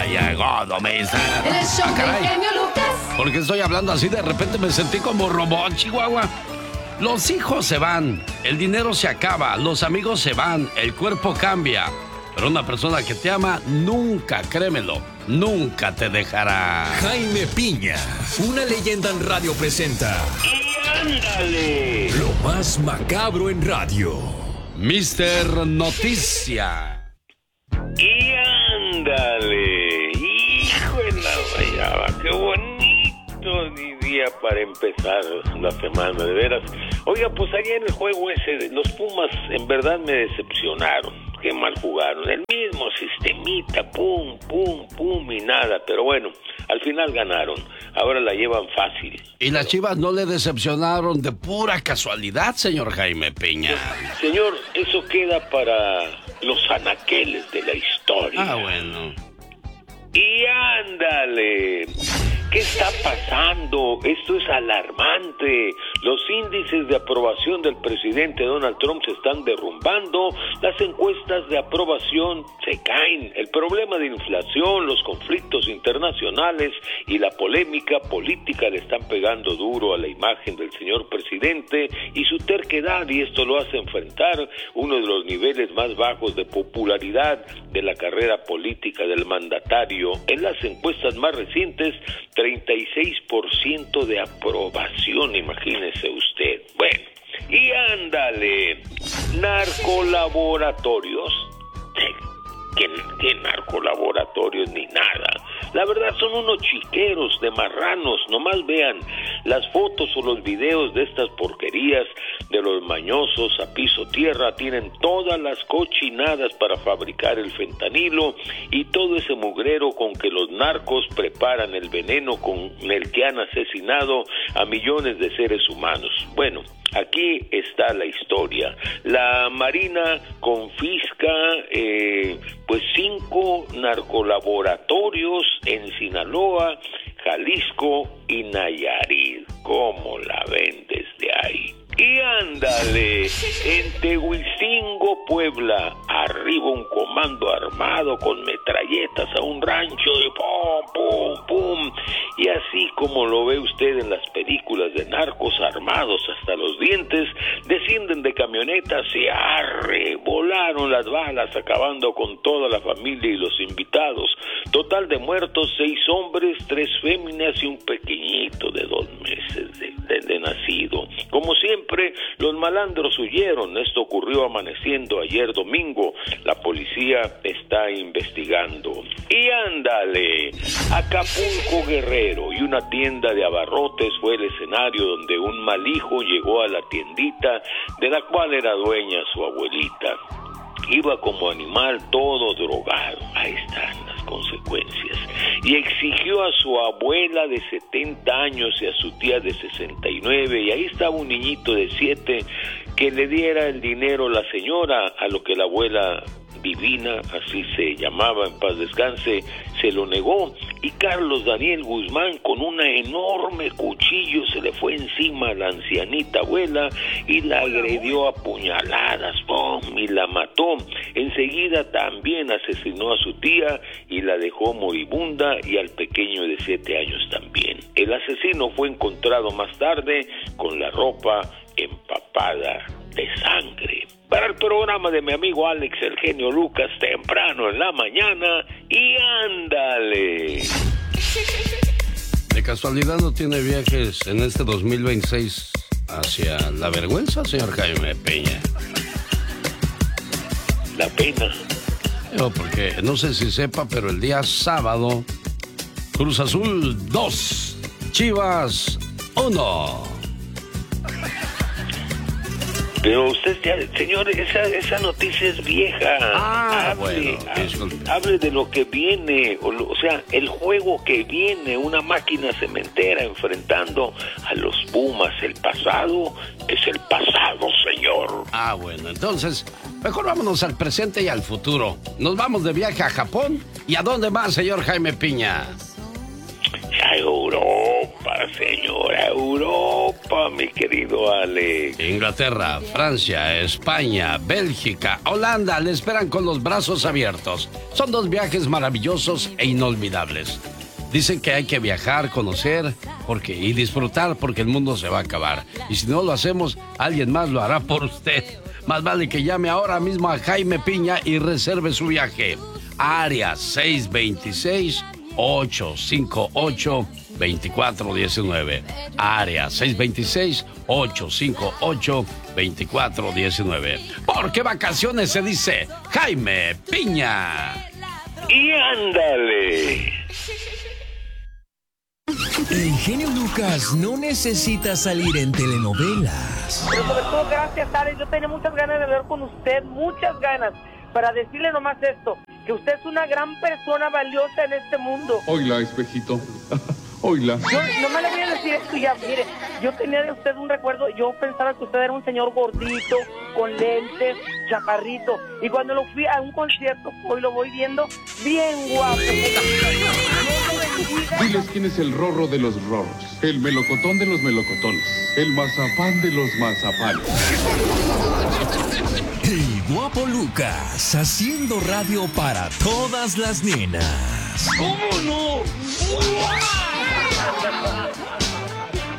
llegó Misa. El show del genio Lucas. ¿Por qué estoy hablando así? De repente me sentí como robot, Chihuahua. Los hijos se van, el dinero se acaba, los amigos se van, el cuerpo cambia. Pero una persona que te ama nunca, créemelo, nunca te dejará. Jaime Piña, una leyenda en radio presenta. ¡Y ándale! Lo más macabro en radio. Mister Noticia. ¡Y ándale! ¡Hijo de la guayaba! ¡Qué bonito día para empezar la semana, de veras! Oiga, pues ayer en el juego ese, los Pumas en verdad me decepcionaron. Qué mal jugaron. El mismo sistemita, pum, pum, pum y nada. Pero bueno, al final ganaron. Ahora la llevan fácil. ¿Y las Chivas no le decepcionaron de pura casualidad, señor Jaime Peña? Señor, eso queda para los anaqueles de la historia. Ah, bueno. Y ándale. ¿Qué está pasando? Esto es alarmante. Los índices de aprobación del presidente Donald Trump se están derrumbando. Las encuestas de aprobación se caen. El problema de inflación, los conflictos internacionales y la polémica política le están pegando duro a la imagen del señor presidente y su terquedad, y esto lo hace enfrentar uno de los niveles más bajos de popularidad de la carrera política del mandatario. En las encuestas más recientes, 36% de aprobación, imagínese usted. Bueno, y ándale, narcolaboratorios. ¿Qué narcolaboratorios ni nada? La verdad son unos chiqueros de marranos. Nomás vean las fotos o los videos de estas porquerías de los mañosos a piso tierra. Tienen todas las cochinadas para fabricar el fentanilo y todo ese mugrero con que los narcos preparan el veneno con el que han asesinado a millones de seres humanos. Bueno, aquí está la historia. La Marina confisca pues 5 narcolaboratorios en Sinaloa, Jalisco y Nayarit. ¿Cómo la ven desde ahí? Y ándale, en Tehuicingo, Puebla, arriba un comando armado con metralletas a un rancho de pum, pum, pum. Y así como lo ve usted en las películas de narcos, armados hasta los dientes, descienden de camionetas y arre, volaron las balas, acabando con toda la familia y los invitados. Total de muertos, 6 hombres, 3 féminas y un pequeñito de 2 meses de nacido. Como siempre, los malandros huyeron. Esto ocurrió amaneciendo ayer domingo. La policía está investigando. Y ándale, Acapulco Guerrero y una tienda de abarrotes fue el escenario donde un mal hijo llegó a la tiendita de la cual era dueña su abuelita. Iba como animal todo drogado. Ahí están las consecuencias. Y exigió a su abuela de 70 años y a su tía de 69, y ahí estaba un niñito de 7, que le diera el dinero la señora, a lo que la abuela divina, así se llamaba, en paz descanse, se lo negó, y Carlos Daniel Guzmán con un enorme cuchillo se le fue encima a la ancianita abuela y la agredió a puñaladas, ¡pum!, y la mató. Enseguida también asesinó a su tía y la dejó moribunda, y al pequeño de 7 años también. El asesino fue encontrado más tarde con la ropa empapada de sangre. Para el programa de mi amigo Alex, el genio Lucas, temprano en la mañana, y ándale. ¿De casualidad no tiene viajes en este 2026 hacia la vergüenza, señor Jaime Peña? La pena. No, porque no sé si sepa, pero el día sábado, Cruz Azul 2, Chivas 1. Pero usted, señor, esa noticia es vieja. Hable de lo que viene, o sea, el juego que viene, una máquina cementera enfrentando a los Pumas. El pasado es el pasado, señor. Ah, bueno, entonces, mejor vámonos al presente y al futuro. Nos vamos de viaje a Japón. ¿Y a dónde más, señor Jaime Piña? A Europa, señor, a Europa. Europa, mi querido Alex? Inglaterra, Francia, España, Bélgica, Holanda le esperan con los brazos abiertos. Son 2 viajes maravillosos e inolvidables. Dicen que hay que viajar, conocer y disfrutar porque el mundo se va a acabar. Y si no lo hacemos, alguien más lo hará por usted. Más vale que llame ahora mismo a Jaime Piña y reserve su viaje. Área 626-858-2419. Área 626-858-2419. Porque vacaciones se dice Jaime Piña. Y ándale. El genio Lucas no necesita salir en telenovelas. Pero sobre todo, gracias, Alex. Yo tenía muchas ganas de hablar con usted, muchas ganas, para decirle nomás esto, que usted es una gran persona valiosa en este mundo. Oila, espejito. Oila. Yo nomás le voy a decir esto ya, mire, yo tenía de usted un recuerdo, yo pensaba que usted era un señor gordito, con lentes, chaparrito, y cuando lo fui a un concierto, hoy lo voy viendo bien guapo. Diles quién es el rorro de los rorros, el melocotón de los melocotones, el mazapán de los mazapanes. El guapo Lucas, haciendo radio para todas las nenas. ¿Cómo no?